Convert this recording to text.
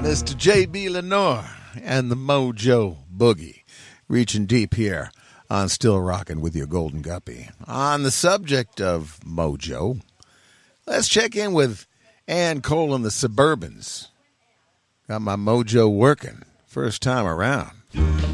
Mr. J.B. Lenore and the Mojo Boogie, reaching deep here on Still Rockin' with your Golden Guppy. On the subject of Mojo, let's check in with Ann Cole and the Suburbans. Got my mojo working first time around.